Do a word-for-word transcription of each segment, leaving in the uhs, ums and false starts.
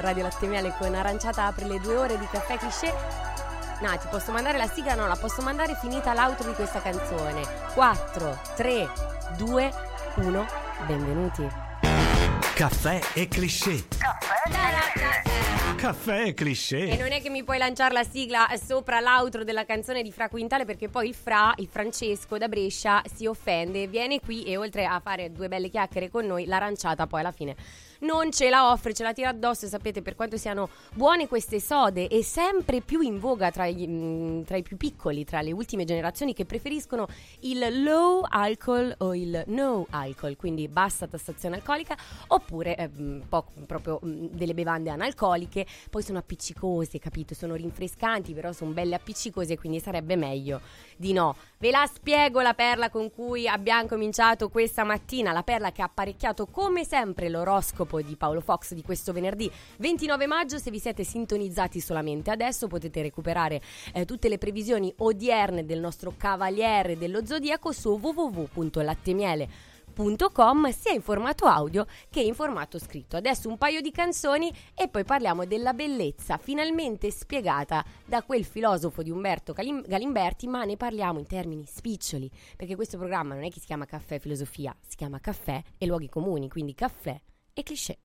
Radio Latte Miele con Aranciata apre le due ore di Caffè Cliché. No, ti posso mandare la sigla? No, la posso mandare finita l'outro di questa canzone. quattro, tre, due, uno, benvenuti. Caffè e Cliché. Caffè, Caffè e Cliché. E non è che mi puoi lanciare la sigla sopra l'outro della canzone di Fra Quintale, perché poi il Fra, il Francesco da Brescia, si offende, viene qui e oltre a fare due belle chiacchiere con noi, l'aranciata poi alla fine non ce la offre, ce la tira addosso. E sapete per quanto siano buone queste sode e sempre più in voga tra, gli, mh, tra i più piccoli, tra le ultime generazioni che preferiscono il low alcohol o il no alcohol, quindi bassa tassazione alcolica, oppure eh, po- proprio mh, delle bevande analcoliche. Poi sono appiccicose, capito? Sono rinfrescanti, però sono belle appiccicose, quindi sarebbe meglio di no. Ve la spiego la perla con cui abbiamo cominciato questa mattina, la perla che ha apparecchiato come sempre l'oroscopo di Paolo Fox di questo venerdì ventinove maggio. Se vi siete sintonizzati solamente adesso, potete recuperare eh, tutte le previsioni odierne del nostro cavaliere dello zodiaco su w w w punto lattemiele punto com, sia in formato audio che in formato scritto. Adesso un paio di canzoni e poi parliamo della bellezza finalmente spiegata da quel filosofo di Umberto Galimberti, ma ne parliamo in termini spiccioli, perché questo programma non è che si chiama Caffè Filosofia, si chiama Caffè e Luoghi Comuni, quindi caffè e cliché.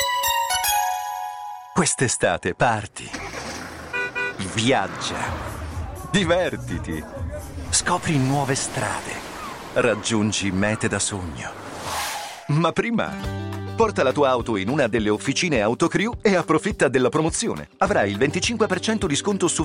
Quest'estate parti, viaggia, divertiti, scopri nuove strade, raggiungi mete da sogno. Ma prima, porta la tua auto in una delle officine Autocrew e approfitta della promozione. Avrai il venticinque per cento di sconto su